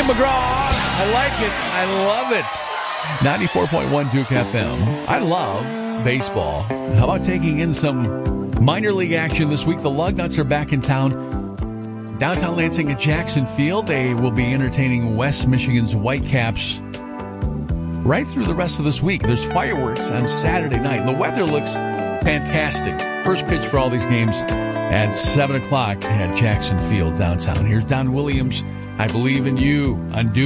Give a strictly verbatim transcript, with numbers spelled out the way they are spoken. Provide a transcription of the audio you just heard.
McGraw. I like it. I love it. ninety-four point one Duke F M. I love baseball. How about taking in some minor league action this week? The Lugnuts are back in town. Downtown Lansing at Jackson Field. They will be entertaining West Michigan's Whitecaps right through the rest of this week. There's fireworks on Saturday night. The weather looks fantastic. First pitch for all these games at seven o'clock at Jackson Field downtown. Here's Don Williams, I Believe in You on Duke.